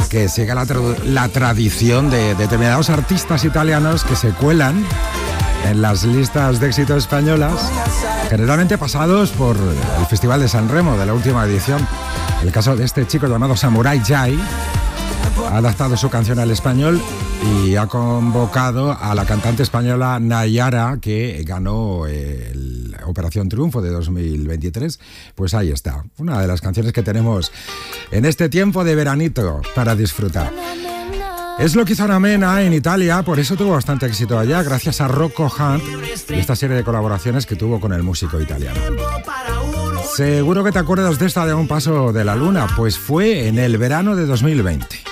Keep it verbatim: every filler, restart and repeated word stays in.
que sigue la, tra- la tradición de determinados artistas italianos que se cuelan en las listas de éxito españolas, generalmente pasados por el Festival de San Remo de la última edición. El caso de este chico llamado Samurai Jai ha adaptado su canción al español y ha convocado a la cantante española Nayara, que ganó el Operación Triunfo de dos mil veintitrés. Pues ahí está, una de las canciones que tenemos en este tiempo de veranito para disfrutar. Es lo que hizo Ana Mena en Italia, por eso tuvo bastante éxito allá, gracias a Rocco Hunt y esta serie de colaboraciones que tuvo con el músico italiano. Seguro que te acuerdas de esta de Un Paso de la Luna, pues fue en el verano de dos mil veinte.